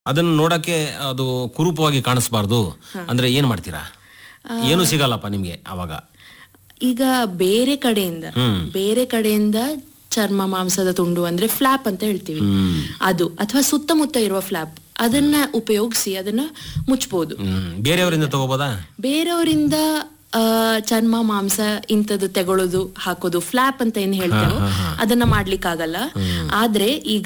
ಅದನ್ನ ನೋಡಕ್ಕೆ ಅದು ಕುರೂಪವಾಗಿ ಕಾಣಿಸ್ಬಾರ್ದು ಅಂದ್ರೆ ಏನ್ ಮಾಡ್ತೀರಾ? ಏನು ಸಿಗಲ್ಲಪ್ಪ ನಿಮ್ಗೆ ಅವಾಗ? ಈಗ ಬೇರೆ ಕಡೆಯಿಂದ ಚರ್ಮ ಮಾಂಸದ ತುಂಡು ಅಂದ್ರೆ ಫ್ಲಾಪ್ ಅಂತ ಹೇಳ್ತೀವಿ, ಅದು ಅಥವಾ ಸುತ್ತಮುತ್ತ ಇರುವ ಫ್ಲಾಪ್ ಅದನ್ನ ಉಪಯೋಗಿಸಿ ಅದನ್ನ ಮುಚ್ಚಬಹುದು. ಬೇರೆಯವರಿಂದ ತಗೋಬೋದಾ? ಬೇರೆಯವರಿಂದ ಚರ್ಮ ಮಾಂಸ ಇಂಥದ್ದು ತಗೊಳ್ಳೋದು ಹಾಕೋದು ಫ್ಲಾಪ್ ಅಂತ ಏನ್ ಹೇಳ್ತೇವೆ ಅದನ್ನ ಮಾಡ್ಲಿಕ್ಕಾಗಲ್ಲ. ಆದ್ರೆ ಈಗ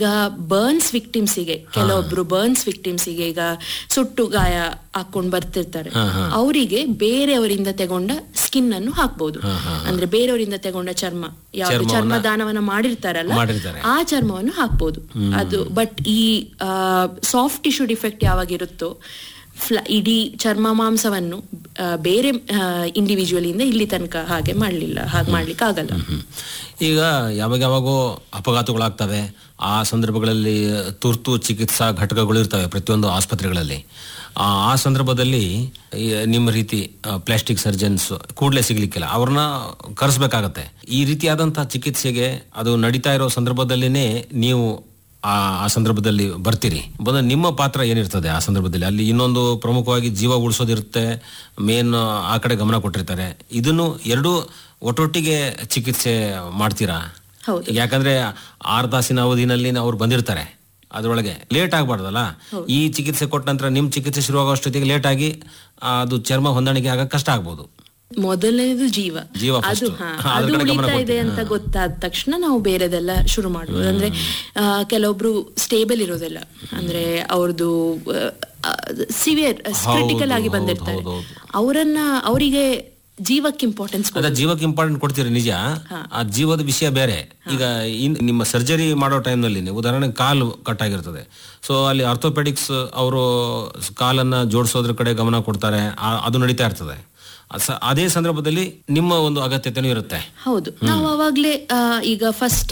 ಕೆಲವೊಬ್ರು ಬರ್ನ್ಸ್ ವಿಕ್ಟಿಮ್ಸಿಗೆ ಈಗ ಸುಟ್ಟು ಗಾಯ ಹಾಕೊಂಡ್ ಬರ್ತಿರ್ತಾರೆ, ಅವರಿಗೆ ಬೇರೆಯವರಿಂದ ತಗೊಂಡ ಸ್ಕಿನ್ ಅನ್ನು ಹಾಕ್ಬಹುದು. ಅಂದ್ರೆ ಬೇರೆಯವರಿಂದ ತಗೊಂಡ ಚರ್ಮ ದಾನವನ್ನ ಮಾಡಿರ್ತಾರಲ್ಲ ಆ ಚರ್ಮವನ್ನು ಹಾಕ್ಬಹುದು. ಅದು ಬಟ್ ಈ ಸಾಫ್ಟ್ ಟಿಶ್ಯೂ ಡಿಫೆಕ್ಟ್ ಯಾವಾಗಿರುತ್ತೋ ಇಡೀ ಚರ್ಮ ಮಾಂಸವನ್ನು ಬೇರೆ ಇಂಡಿವಿಜುವಲಿಂದ ಇಲ್ಲಿ ತನಕ ಹಾಗೆ ಮಾಡ್ಲಿಕ್ಕೆ ಆಗಲ್ಲ. ಈಗ ಯಾವಾಗೋ ಅಪಘಾತಗಳಾಗ್ತವೆ, ಆ ಸಂದರ್ಭಗಳಲ್ಲಿ ತುರ್ತು ಚಿಕಿತ್ಸಾ ಘಟಕಗಳು ಇರ್ತವೆ ಪ್ರತಿಯೊಂದು ಆಸ್ಪತ್ರೆಗಳಲ್ಲಿ. ಆ ಸಂದರ್ಭದಲ್ಲಿ ನಿಮ್ಮ ರೀತಿ ಪ್ಲಾಸ್ಟಿಕ್ ಸರ್ಜನ್ಸ್ ಕೂಡಲೇ ಸಿಗ್ಲಿಕ್ಕಿಲ್ಲ, ಅವ್ರನ್ನ ಕರೆಸ್ಬೇಕಾಗತ್ತೆ. ಈ ರೀತಿಯಾದಂತಹ ಚಿಕಿತ್ಸೆಗೆ ಅದು ನಡೀತಾ ಇರೋ ಸಂದರ್ಭದಲ್ಲಿನೇ ನೀವು ಆ ಸಂದರ್ಭದಲ್ಲಿ ಬರ್ತೀರಿ. ನಿಮ್ಮ ಪಾತ್ರ ಏನಿರ್ತದೆ ಆ ಸಂದರ್ಭದಲ್ಲಿ? ಅಲ್ಲಿ ಇನ್ನೊಂದು ಪ್ರಮುಖವಾಗಿ ಜೀವ ಉಳಿಸೋದಿರುತ್ತೆ, ಮೇನ್ ಆ ಕಡೆ ಗಮನ ಕೊಟ್ಟಿರ್ತಾರೆ. ಇದನ್ನು ಎರಡೂ ಒಟ್ಟೊಟ್ಟಿಗೆ ಚಿಕಿತ್ಸೆ ಮಾಡ್ತೀರಾ? ಯಾಕಂದ್ರೆ 6 ತಾಸಿನ ಅವಧಿನಲ್ಲಿ ಅವ್ರು ಬಂದಿರ್ತಾರೆ, ಅದ್ರೊಳಗೆ ಲೇಟ್ ಆಗ್ಬಾರ್ದಲ್ಲ. ಈ ಚಿಕಿತ್ಸೆ ಕೊಟ್ಟ ನಂತರ ನಿಮ್ ಚಿಕಿತ್ಸೆ ಶುರುವಾಗೋಷ್ಟೊತ್ತಿಗೆ ಲೇಟ್ ಆಗಿ ಅದು ಚರ್ಮ ಹೊಂದಾಣಿಕೆ ಆಗಕ್ಕೆ ಕಷ್ಟ ಆಗ್ಬೋದು. ಮೊದಲನೇದು ಜೀವ ಅದು ಉಳಿತಾ ಇದೆ ಅಂತ ಗೊತ್ತಾದ ತಕ್ಷಣ ನಾವು ಬೇರೆದೆಲ್ಲ ಶುರು ಮಾಡ್ಬೋದು. ಅಂದ್ರೆ ಕೆಲವೊಬ್ರು ಸ್ಟೇಬಲ್ ಇರೋದಿಲ್ಲ, ಅಂದ್ರೆ ಅವ್ರದ್ದು ಸಿವಿಯರ್ ಕ್ರಿಟಿಕಲ್ ಆಗಿ ಬಂದಿರ್ತಾರೆ, ಅವರಿಗೆ ಜೀವಕ್ಕೆ ಇಂಪಾರ್ಟೆನ್ಸ್ ಕೊಡ್ತೀರಿ. ನಿಜ, ಆ ಜೀವದ ವಿಷಯ ಬೇರೆ. ಈಗ ನಿಮ್ಮ ಸರ್ಜರಿ ಮಾಡೋ ಟೈಮ್ನಲ್ಲಿ ಉದಾಹರಣೆಗೆ ಕಾಲು ಕಟ್ ಆಗಿರ್ತದೆ, ಸೊ ಅಲ್ಲಿ ಆರ್ಥೋಪೆಡಿಕ್ಸ್ ಅವರು ಕಾಲನ್ನ ಜೋಡಿಸೋದ್ರ ಕಡೆ ಗಮನ ಕೊಡ್ತಾರೆ, ಅದು ನಡೀತಾ ಇರ್ತದೆ. ಅದೇ ಸಂದರ್ಭದಲ್ಲಿ ನಿಮ್ಮ ಒಂದು ಅಗತ್ಯತೆನೂ ಇರುತ್ತೆ. ಹೌದು, ನಾವು ಅವಾಗ್ಲೇ ಈಗ ಫಸ್ಟ್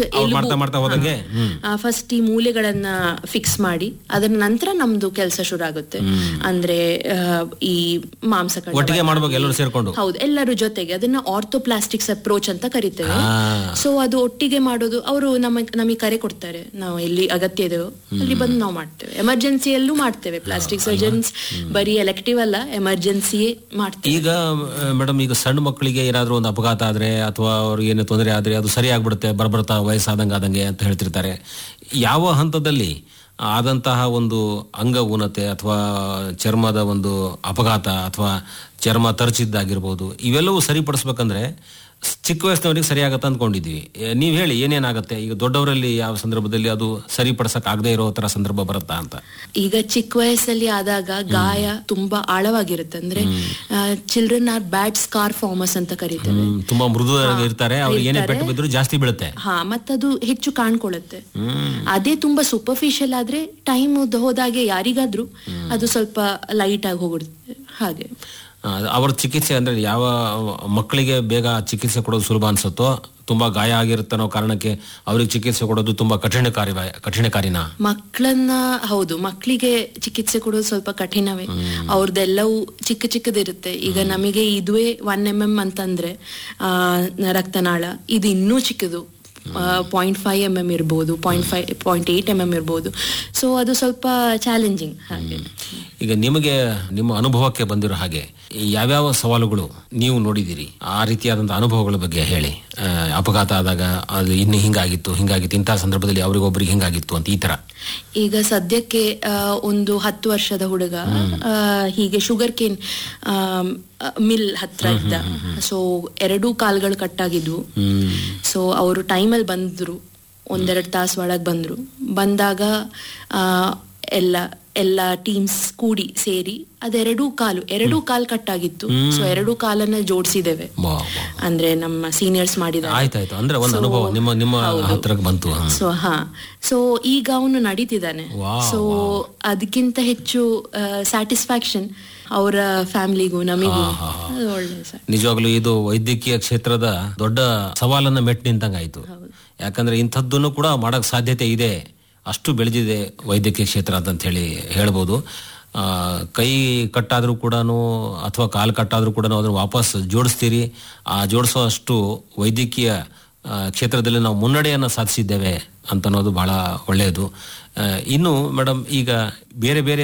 ಈ ಮೂಲೆಗಳನ್ನ ಫಿಕ್ಸ್ ಮಾಡಿ ಅದರ ನಂತರ ನಮ್ದು ಕೆಲಸ ಶುರು ಆಗುತ್ತೆ. ಅಂದ್ರೆ ಈ ಮಾಂಸಖಂಡ ಒಟ್ಟಿಗೆ ಮಾಡ್ಬೇಕು ಎಲ್ಲರೂ ಸೇರ್ಕೊಂಡು. ಹೌದು, ಎಲ್ಲರೂ ಜೊತೆಗೆ. ಅದನ್ನ ಆರ್ಥೋಪ್ಲಾಸ್ಟಿಕ್ಸ್ ಅಪ್ರೋಚ್ ಅಂತ ಕರಿತೇವೆ. ಸೊ ಅದು ಒಟ್ಟಿಗೆ ಮಾಡೋದು. ಅವರು ನಮಗೆ ಕರೆ ಕೊಡ್ತಾರೆ, ನಾವು ಎಲ್ಲಿ ಅಗತ್ಯ ಇದೆಯೋ ಅಲ್ಲಿ ಬಂದು ನಾವು ಮಾಡ್ತೇವೆ. ಎಮರ್ಜೆನ್ಸಿಯಲ್ಲೂ ಮಾಡ್ತೇವೆ. ಪ್ಲಾಸ್ಟಿಕ್ ಸರ್ಜನ್ಸ್ ಬರೀ ಎಲೆಕ್ಟಿವ್ ಅಲ್ಲ, ಎಮರ್ಜೆನ್ಸಿಯೇ ಮಾಡ್ತೇವೆ. ಈಗ ಮೇಡಮ್, ಈಗ ಸಣ್ಣ ಮಕ್ಕಳಿಗೆ ಏನಾದ್ರೂ ಒಂದು ಅಪಘಾತ ಆದ್ರೆ ಅಥವಾ ಅವ್ರಿಗೆ ಏನೋ ತೊಂದರೆ ಆದ್ರೆ ಅದು ಸರಿ ಆಗ್ಬಿಡುತ್ತೆ ಬರ್ತಾ ವಯಸ್ಸಾದಂಗೆ ಅಂತ ಹೇಳ್ತಿರ್ತಾರೆ. ಯಾವ ಹಂತದಲ್ಲಿ ಆದಂತಹ ಒಂದು ಅಂಗ ಊನತೆ ಅಥವಾ ಚರ್ಮದ ಒಂದು ಅಪಘಾತ ಅಥವಾ ಚರ್ಮ ತರಚಿದ್ದಾಗಿರ್ಬೋದು, ಇವೆಲ್ಲವೂ ಸರಿಪಡಿಸ್ಬೇಕಂದ್ರೆ ಚಿಕ್ಕ ವಯಸ್ಸಿನವರಿಗೆ ಸರಿಯಾಗತ್ತೆ ಅಂದ್ಕೊಂಡಿದ್ವಿ. ನೀವ್ ಹೇಳಿ ಏನೇನಾಗತ್ತೆ? ಈಗ ದೊಡ್ಡವರಲ್ಲಿ ಯಾವ ಸಂದರ್ಭದಲ್ಲಿ ಅದು ಸರಿಪಡಿಸಕ್ ಆಗದೆ ಇರೋ ತರ ಸಂದರ್ಭ ಬರುತ್ತಾ ಅಂತ? ಈಗ ಚಿಕ್ಕ ವಯಸ್ಸಲ್ಲಿ ಆದಾಗ ಗಾಯ ತುಂಬಾ ಆಳವಾಗಿರುತ್ತೆ. ಅಂದ್ರೆ children are bad scar farmers ಅಂತ ಕರೀತಾರೆ. ತುಂಬಾ ಮೃದು ಇರ್ತಾರೆ, ಅವ್ರಿಗೆ ಏನೇ ಪೆಟ್ಟು ಬಿದ್ದರೂ ಜಾಸ್ತಿ ಬೀಳುತ್ತೆ. ಮತ್ತದು ಹೆಚ್ಚು ಕಾಣ್ಕೊಳ್ಳುತ್ತೆ. ಅದೇ ತುಂಬಾ ಸೂಪರ್ಫಿಷಿಯಲ್ ಆದ್ರೆ ಟೈಮ್ ಹೋದಾಗೆ ಯಾರಿಗಾದ್ರೂ ಅದು ಸ್ವಲ್ಪ ಲೈಟ್ ಆಗಿ ಹೋಗ್ಬಿಡುತ್ತೆ. ಹಾಗೆ ಅವರ ಚಿಕಿತ್ಸೆ ಅಂದ್ರೆ ಯಾವ ಮಕ್ಕಳಿಗೆ ಬೇಗ ಚಿಕಿತ್ಸೆ ಕೊಡೋದು ಸುಲಭ ಅನ್ಸುತ್ತೋ, ತುಂಬಾ ಗಾಯ ಆಗಿರುತ್ತೆ ಅನ್ನೋ ಕಾರಣಕ್ಕೆ ಅವ್ರಿಗೆ ಚಿಕಿತ್ಸೆ ಕೊಡೋದು ತುಂಬಾ ಕಠಿಣಕಾರಿನ? ಹೌದು, ಮಕ್ಕಳಿಗೆ ಚಿಕಿತ್ಸೆ ಕೊಡೋದು ಸ್ವಲ್ಪ ಕಠಿಣವೇ. ಅವ್ರದ್ದೆಲ್ಲವೂ ಚಿಕ್ಕದಿರುತ್ತೆ. ಈಗ ನಮಗೆ ಇದುವೇ 1 mm ಅಂತಂದ್ರೆ ರಕ್ತನಾಳ, ಇದು ಇನ್ನೂ ಚಿಕ್ಕದು. 0.5 mm ಇರ್ಬೋದು, 0.8 mm ಇರ್ಬೋದು. ಸೊ ಅದು ಸ್ವಲ್ಪ ಚಾಲೆಂಜಿಂಗ್. ಹಾಗೆ ಈಗ ನಿಮಗೆ ನಿಮ್ಮ ಅನುಭವಕ್ಕೆ ಬಂದಿರೋ ಹಾಗೆ ಯಾವ್ಯಾವ ಸವಾಲುಗಳು ನೀವು ನೋಡಿದಿರಿ? ಆ ರೀತಿಯಾದಂತಹ ಅನುಭವಗಳ ಬಗ್ಗೆ ಹೇಳಿ. ಅಪಘಾತ ಆದಾಗ ಅದು ಇನ್ನು ಹಿಂಗಾಗಿತ್ತು ಇಂತಹ ಸಂದರ್ಭದಲ್ಲಿ ಅವ್ರಿಗೊಬ್ರಿಗೆ ಹಿಂಗಾಗಿತ್ತು ಅಂತ ಈ ತರ. ಈಗ ಸದ್ಯಕ್ಕೆ ಒಂದು 10 ವರ್ಷದ ಹುಡುಗ ಹೀಗೆ ಶುಗರ್ ಕೇನ್ ಮಿಲ್ ಹತ್ರ ಇದ್ದ. ಸೊ 2 ಕಾಲ್ಗಳು ಕಟ್ಟಾಗಿದ್ವು. ಸೊ ಅವರು ಟೈಮಲ್ಲಿ ಬಂದ್ರು, 1-2 ತಾಸು ಒಳಗೆ ಬಂದಾಗ ಎಲ್ಲ ಟೀಮ್ಸ್ ಕೂಡಿ ಸೇರಿ ಅದೆರಡೂ ಕಾಲು ಕಟ್ಟಾಗಿತ್ತು. ಸೊ 2 ಕಾಲನ್ನ ಜೋಡಿಸಿದ್ದೇವೆ. ಅಂದ್ರೆ ನಮ್ಮ ಸೀನಿಯರ್ಸ್ ಮಾಡಿದ್ದಾರೆ. ಸೊ ಈಗ ಅವನು ನಡೀತಿದ್ದಾನೆ. ಸೊ ಅದಕ್ಕಿಂತ ಹೆಚ್ಚು ಸ್ಯಾಟಿಸ್ಫ್ಯಾಕ್ಷನ್ ಅವರ ಫ್ಯಾಮಿಲಿಗೂ ನಮಿಗೂ. ನಿಜವಾಗ್ಲೂ ಇದು ವೈದ್ಯಕೀಯ ಕ್ಷೇತ್ರದ ದೊಡ್ಡ ಸವಾಲನ್ನ ಮೆಟ್ ನಿಂತಂಗಾಯ್ತು. ಯಾಕಂದ್ರೆ ಇಂಥದ್ದನ್ನು ಕೂಡ ಮಾಡಕ್ ಸಾಧ್ಯತೆ ಇದೆ, ಅಷ್ಟು ಬೆಳೆದಿದೆ ವೈದ್ಯಕೀಯ ಕ್ಷೇತ್ರ ಅಂತ ಹೇಳಿ ಹೇಳ್ಬೋದು. ಕೈ ಕಟ್ಟಾದ್ರೂ ಕೂಡ ಅಥವಾ ಕಾಲು ಕಟ್ಟಾದ್ರೂ ಕೂಡ ಅದನ್ನು ವಾಪಸ್ ಜೋಡಿಸ್ತೀರಿ. ಆ ಜೋಡಿಸೋ ಅಷ್ಟು ವೈದ್ಯಕೀಯ ಕ್ಷೇತ್ರದಲ್ಲಿ ನಾವು ಮುನ್ನಡೆಯನ್ನು ಸಾಧಿಸಿದ್ದೇವೆ ಅಂತ ಅನ್ನೋದು ಬಹಳ ಒಳ್ಳೆಯದು. ಇನ್ನು ಮೇಡಮ್, ಈಗ ಬೇರೆ ಬೇರೆ